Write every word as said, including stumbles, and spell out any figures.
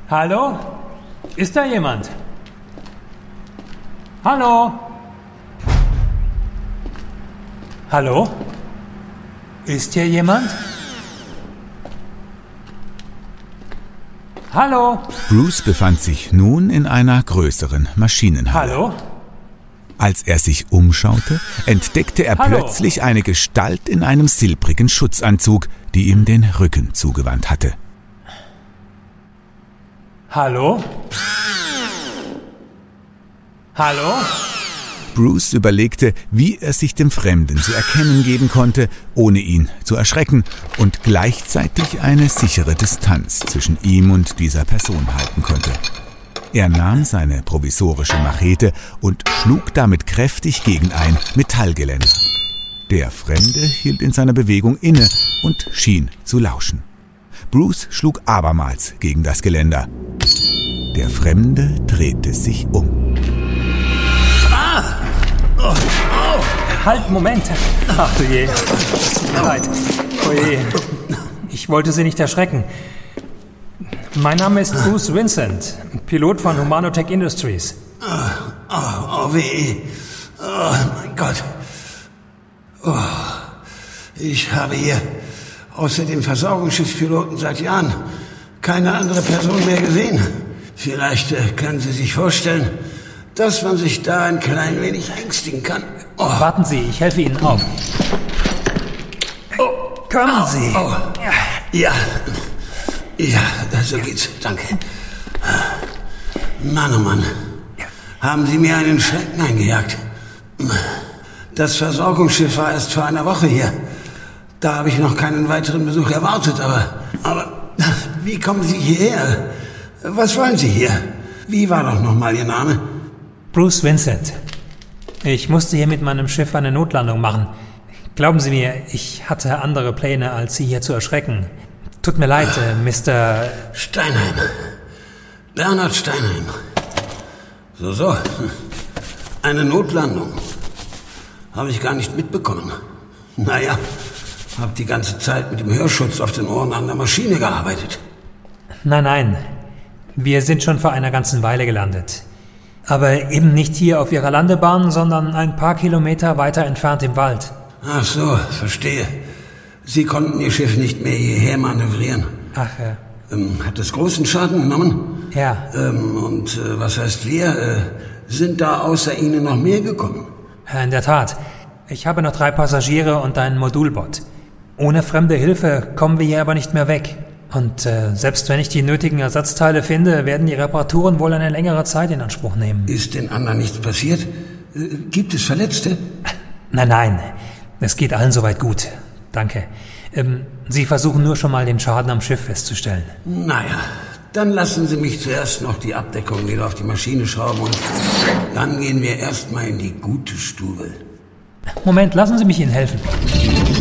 Hallo? Ist da jemand? Hallo? Hallo? Ist hier jemand? Hallo? Bruce befand sich nun in einer größeren Maschinenhalle. Hallo? Als er sich umschaute, entdeckte er Hallo? plötzlich eine Gestalt in einem silbrigen Schutzanzug, die ihm den Rücken zugewandt hatte. Hallo? Hallo? Bruce überlegte, wie er sich dem Fremden zu erkennen geben konnte, ohne ihn zu erschrecken und gleichzeitig eine sichere Distanz zwischen ihm und dieser Person halten konnte. Er nahm seine provisorische Machete und schlug damit kräftig gegen ein Metallgeländer. Der Fremde hielt in seiner Bewegung inne und schien zu lauschen. Bruce schlug abermals gegen das Geländer. Der Fremde drehte sich um. Ah! Oh, oh. Halt, Moment. Ach du je. Tut mir leid. Oh je. Ich wollte Sie nicht erschrecken. Mein Name ist Bruce Vincent, Pilot von Humanotech Industries. Oh, oh, oh weh. Oh, mein Gott. Oh, ich habe hier außer dem Versorgungsschiffspiloten seit Jahren keine andere Person mehr gesehen. Vielleicht äh, können Sie sich vorstellen, dass man sich da ein klein wenig ängstigen kann. Oh. Warten Sie, ich helfe Ihnen auf. Oh, kommen Sie. Oh, oh. Ja, ja, so geht's. Danke. Mann, oh Mann. Haben Sie mir einen Schrecken eingejagt. Das Versorgungsschiff war erst vor einer Woche hier. Da habe ich noch keinen weiteren Besuch erwartet, aber... Aber wie kommen Sie hierher? Was wollen Sie hier? Wie war doch nochmal Ihr Name? Bruce Vincent. Ich musste hier mit meinem Schiff eine Notlandung machen. Glauben Sie mir, ich hatte andere Pläne, als Sie hier zu erschrecken. Tut mir leid, äh, Mister Steinheim. Bernhard Steinheim. So, so. Eine Notlandung. Habe ich gar nicht mitbekommen. Naja, habe die ganze Zeit mit dem Hörschutz auf den Ohren an der Maschine gearbeitet. Nein, nein. Wir sind schon vor einer ganzen Weile gelandet. Aber eben nicht hier auf Ihrer Landebahn, sondern ein paar Kilometer weiter entfernt im Wald. Ach so, verstehe. Sie konnten Ihr Schiff nicht mehr hierher manövrieren. Ach, ja. Ähm, hat es großen Schaden genommen? Ja. Ähm, und äh, was heißt wir? Äh, sind da außer Ihnen noch mehr gekommen? In der Tat. Ich habe noch drei Passagiere und einen Modulbot. Ohne fremde Hilfe kommen wir hier aber nicht mehr weg. Und äh, selbst wenn ich die nötigen Ersatzteile finde, werden die Reparaturen wohl eine längere Zeit in Anspruch nehmen. Ist den anderen nichts passiert? Äh, gibt es Verletzte? Nein, nein. Es geht allen soweit gut. Danke. Ähm, Sie versuchen nur schon mal den Schaden am Schiff festzustellen. Naja, dann lassen Sie mich zuerst noch die Abdeckung wieder auf die Maschine schrauben und dann gehen wir erstmal in die gute Stube. Moment, lassen Sie mich Ihnen helfen.